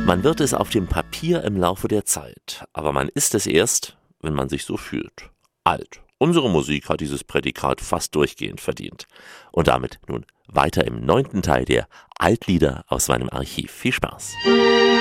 Man wird es auf dem Papier im Laufe der Zeit, aber man ist es erst, wenn man sich so fühlt. Alt. Unsere Musik hat dieses Prädikat fast durchgehend verdient. Und damit nun weiter im 9. Teil der Altlieder aus meinem Archiv. Viel Spaß!